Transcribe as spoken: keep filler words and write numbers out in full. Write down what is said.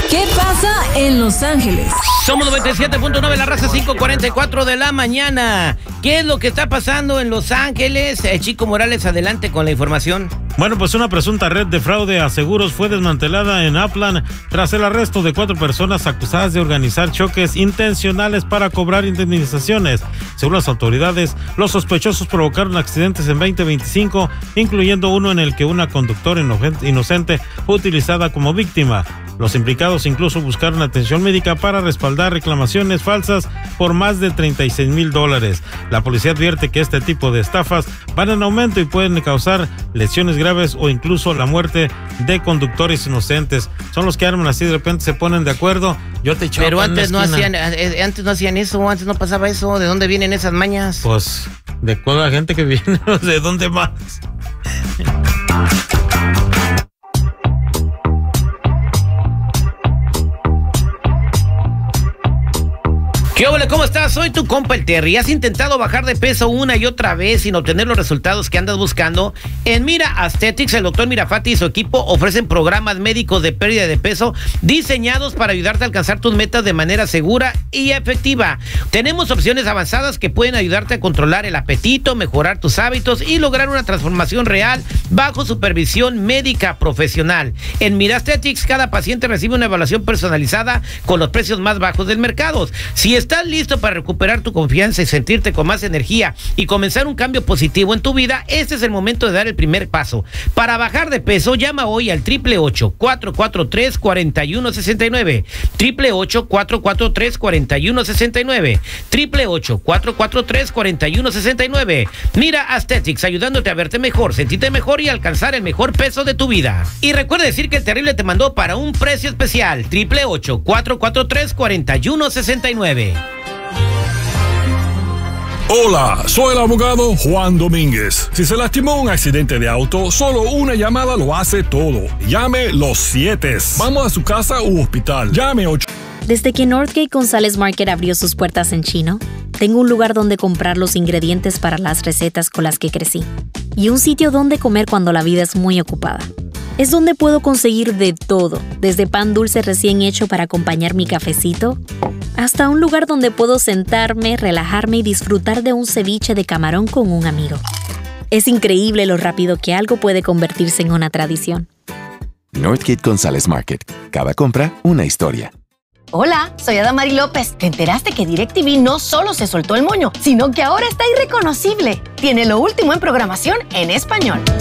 ¿Qué pasa en Los Ángeles? Somos noventa y siete punto nueve, la raza, cinco cuarenta y cuatro de la mañana. ¿Qué es lo que está pasando en Los Ángeles? Eh, Chico Morales, adelante con la información. Bueno, pues una presunta red de fraude a seguros fue desmantelada en Upland tras el arresto de cuatro personas acusadas de organizar choques intencionales para cobrar indemnizaciones. Según las autoridades, los sospechosos provocaron accidentes en veinte veinticinco, incluyendo uno en el que una conductora inocente fue utilizada como víctima. Los implicados incluso buscaron atención médica para respaldar reclamaciones falsas por más de treinta y seis mil dólares. La policía advierte que este tipo de estafas van en aumento y pueden causar lesiones graves o incluso la muerte de conductores inocentes. Son los que arman así, de repente se ponen de acuerdo. Yo te echo. Pero antes no hacían, antes no hacían eso, antes no pasaba eso. ¿De dónde vienen esas mañas? Pues de toda la gente que viene, ¿de dónde más? ¿Qué ole? ¿Cómo estás? Soy tu compa el Terry. ¿Has intentado bajar de peso una y otra vez sin obtener los resultados que andas buscando? En Mira Aesthetics, el doctor Mirafati y su equipo ofrecen programas médicos de pérdida de peso diseñados para ayudarte a alcanzar tus metas de manera segura y efectiva. Tenemos opciones avanzadas que pueden ayudarte a controlar el apetito, mejorar tus hábitos y lograr una transformación real bajo supervisión médica profesional. En Mira Aesthetics, cada paciente recibe una evaluación personalizada con los precios más bajos del mercado. Si es ¿Estás listo para recuperar tu confianza y sentirte con más energía y comenzar un cambio positivo en tu vida? Este es el momento de dar el primer paso. Para bajar de peso, llama hoy al triple ocho, cuatro cuatro tres, cuatro uno seis nueve, triple ocho, cuatro cuatro tres, cuatro uno seis nueve, triple ocho, cuatro cuatro tres, cuatro uno seis nueve. Mira Aesthetics, ayudándote a verte mejor, sentirte mejor y alcanzar el mejor peso de tu vida. Y recuerda decir que el Terrible te mandó para un precio especial, triple ocho, cuatro cuatro tres, cuatro uno seis nueve. Hola, soy el abogado Juan Domínguez. Si se lastimó en un accidente de auto, solo una llamada lo hace todo. Llame los siete. Vamos a su casa u hospital. Llame ocho. Desde que Northgate González Market abrió sus puertas en Chino, tengo un lugar donde comprar los ingredientes para las recetas con las que crecí. Y un sitio donde comer cuando la vida es muy ocupada. Es donde puedo conseguir de todo, desde pan dulce recién hecho para acompañar mi cafecito, hasta un lugar donde puedo sentarme, relajarme y disfrutar de un ceviche de camarón con un amigo. Es increíble lo rápido que algo puede convertirse en una tradición. Northgate González Market. Cada compra, una historia. Hola, soy Adamari López. ¿Te enteraste que DirecTV no solo se soltó el moño, sino que ahora está irreconocible? Tiene lo último en programación en español.